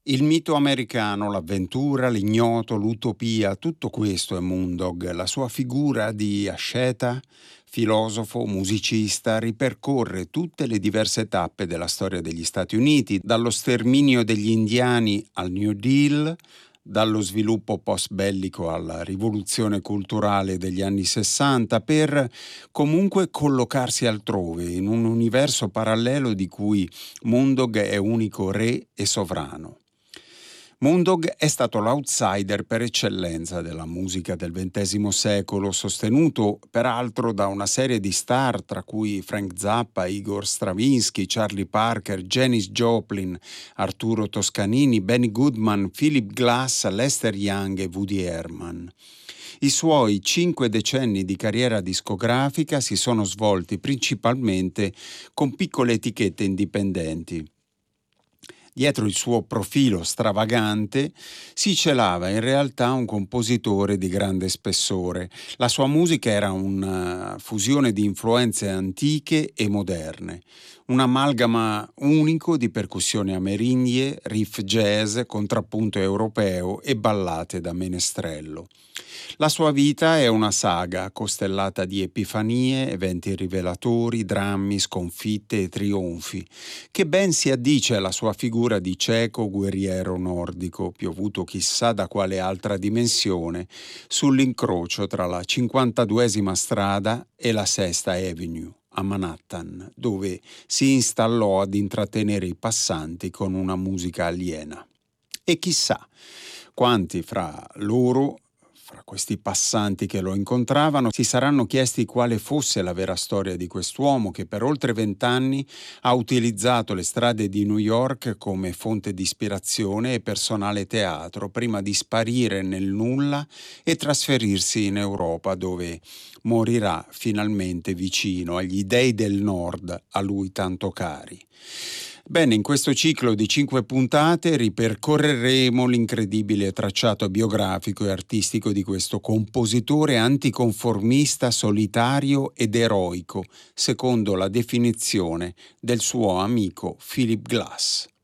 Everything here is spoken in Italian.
Il mito americano, l'avventura, l'ignoto, l'utopia, tutto questo è Moondog. La sua figura di asceta, filosofo, musicista, ripercorre tutte le diverse tappe della storia degli Stati Uniti, dallo sterminio degli indiani al New Deal, dallo sviluppo post-bellico alla rivoluzione culturale degli anni 60, per comunque collocarsi altrove, in un universo parallelo di cui Moondog è unico re e sovrano. Moondog è stato l'outsider per eccellenza della musica del XX secolo, sostenuto peraltro da una serie di star tra cui Frank Zappa, Igor Stravinsky, Charlie Parker, Janis Joplin, Arturo Toscanini, Benny Goodman, Philip Glass, Lester Young e Woody Herman. I suoi 5 decenni di carriera discografica si sono svolti principalmente con piccole etichette indipendenti. Dietro il suo profilo stravagante si celava in realtà un compositore di grande spessore. La sua musica era una fusione di influenze antiche e moderne, un amalgama unico di percussioni amerindie, riff jazz, contrappunto europeo e ballate da menestrello. La sua vita è una saga costellata di epifanie, eventi rivelatori, drammi, sconfitte e trionfi, che ben si addice alla sua figura di cieco guerriero nordico, piovuto chissà da quale altra dimensione, sull'incrocio tra la 52esima strada e la Sesta Avenue a Manhattan, dove si installò ad intrattenere i passanti con una musica aliena. E chissà quanti fra questi passanti che lo incontravano, si saranno chiesti quale fosse la vera storia di quest'uomo che per oltre 20 anni ha utilizzato le strade di New York come fonte di ispirazione e personale teatro prima di sparire nel nulla e trasferirsi in Europa, dove morirà finalmente vicino agli dei del nord a lui tanto cari. Bene, in questo ciclo di 5 puntate ripercorreremo l'incredibile tracciato biografico e artistico di questo compositore anticonformista, solitario ed eroico, secondo la definizione del suo amico Philip Glass.